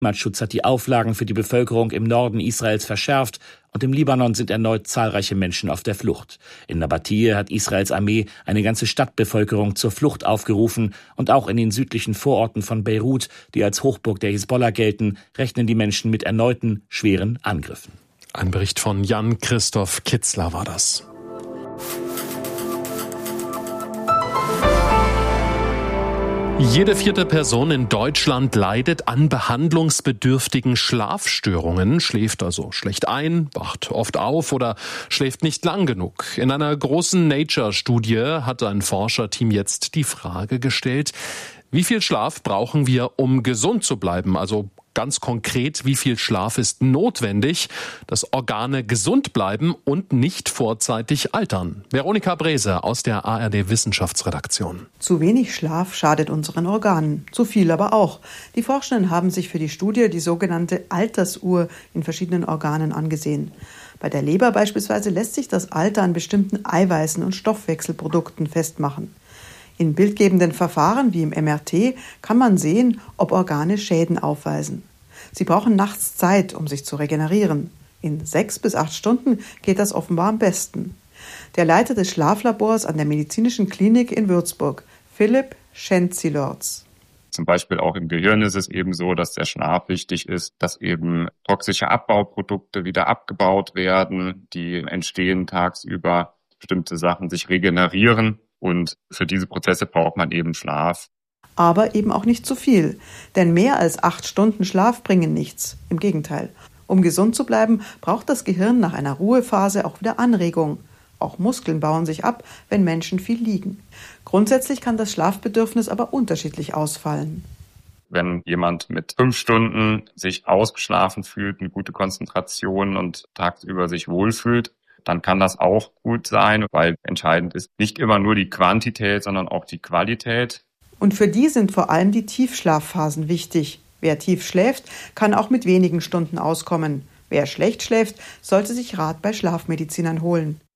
Klimaschutz hat die Auflagen für die Bevölkerung im Norden Israels verschärft und im Libanon sind erneut zahlreiche Menschen auf der Flucht. In Nabatie hat Israels Armee eine ganze Stadtbevölkerung zur Flucht aufgerufen und auch in den südlichen Vororten von Beirut, die als Hochburg der Hisbollah gelten, rechnen die Menschen mit erneuten schweren Angriffen. Ein Bericht von Jan-Christoph Kitzler war das. Jede vierte Person in Deutschland leidet an behandlungsbedürftigen Schlafstörungen, schläft also schlecht ein, wacht oft auf oder schläft nicht lang genug. In einer großen Nature-Studie hat ein Forscherteam jetzt die Frage gestellt, wie viel Schlaf brauchen wir, um gesund zu bleiben? Also ganz konkret, wie viel Schlaf ist notwendig, dass Organe gesund bleiben und nicht vorzeitig altern? Veronika Brese aus der ARD-Wissenschaftsredaktion. Zu wenig Schlaf schadet unseren Organen, zu viel aber auch. Die Forschenden haben sich für die Studie die sogenannte Altersuhr in verschiedenen Organen angesehen. Bei der Leber beispielsweise lässt sich das Alter an bestimmten Eiweißen und Stoffwechselprodukten festmachen. In bildgebenden Verfahren wie im MRT kann man sehen, ob Organe Schäden aufweisen. Sie brauchen nachts Zeit, um sich zu regenerieren. In 6 bis 8 Stunden geht das offenbar am besten. Der Leiter des Schlaflabors an der Medizinischen Klinik in Würzburg, Philipp Schenzilorz. Zum Beispiel auch im Gehirn ist es eben so, dass der Schlaf wichtig ist, dass eben toxische Abbauprodukte wieder abgebaut werden, die entstehen tagsüber, bestimmte Sachen sich regenerieren. Und für diese Prozesse braucht man eben Schlaf. Aber eben auch nicht zu viel, denn mehr als 8 Stunden Schlaf bringen nichts. Im Gegenteil. Um gesund zu bleiben, braucht das Gehirn nach einer Ruhephase auch wieder Anregung. Auch Muskeln bauen sich ab, wenn Menschen viel liegen. Grundsätzlich kann das Schlafbedürfnis aber unterschiedlich ausfallen. Wenn jemand mit 5 Stunden sich ausgeschlafen fühlt, eine gute Konzentration und tagsüber sich wohlfühlt, dann kann das auch gut sein, weil entscheidend ist nicht immer nur die Quantität, sondern auch die Qualität. Und für die sind vor allem die Tiefschlafphasen wichtig. Wer tief schläft, kann auch mit wenigen Stunden auskommen. Wer schlecht schläft, sollte sich Rat bei Schlafmedizinern holen.